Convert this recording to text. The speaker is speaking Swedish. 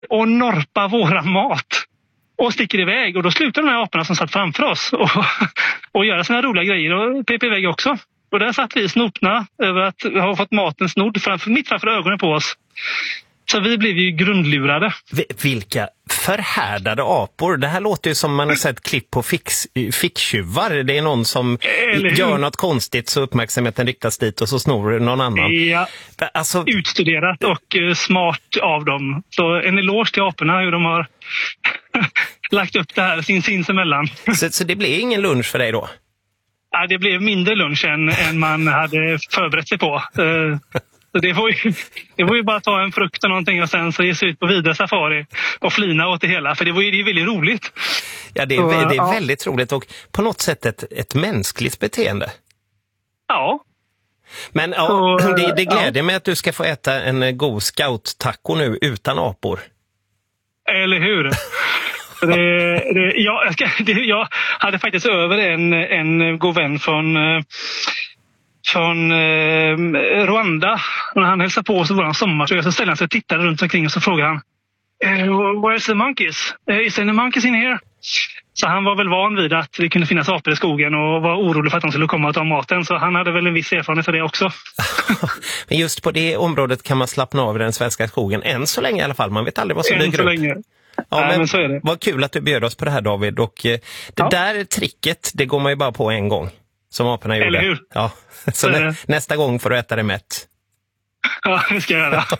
och norpar våra mat och sticker iväg. Och då slutar de här aporna som satt framför oss och göra såna roliga grejer och pep iväg också. Och där satt vi snopna över att vi har fått maten snodd mitt framför ögonen på oss. Så vi blev ju grundlurade. Vilka förhärdade apor. Det här låter ju som man har sett klipp på ficktjuvar. Det är någon som gör något konstigt så uppmärksamheten riktas dit och så snor någon annan. Ja, alltså, utstuderat och smart av dem. Så en eloge till aporna hur de har lagt upp det här sinsemellan. Så det blir ingen lunch för dig då? Ja, det blev mindre lunch än man hade förberett sig på. Så det var ju bara att ta en frukt och någonting och sen så ge sig ut på vidare safari och flina åt det hela. För det är väldigt roligt. Ja, det är väldigt roligt och på något sätt ett mänskligt beteende. Ja. Men det gläder mig att du ska få äta en god scout-taco nu utan apor. Eller hur? Jag hade faktiskt över en god vän från Rwanda. När han hälsade på oss i våran sommar så ställde han sig och tittade runt omkring och så frågade han Where's the monkeys? Is there any monkeys in here? Så han var väl van vid att det kunde finnas apor i skogen och var orolig för att de skulle komma och ta maten. Så han hade väl en viss erfarenhet av det också. Men just på det området kan man slappna av i den svenska skogen. Än så länge i alla fall. Man vet aldrig vad som dyker upp. Länge. Ja, men så är det. Vad kul att du bjöd oss på det här, David. Och det där tricket, det går man ju bara på en gång. Som aporna gjorde. Eller hur? Ja. Så nästa gång får du äta det mätt. Ja, det ska jag göra.